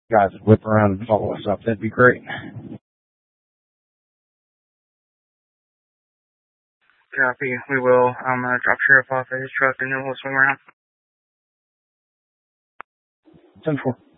guys would whip around and follow us up. That'd be great. Copy. We will. I'm going to drop Sheriff off at his truck and then we'll swing around. 10-4.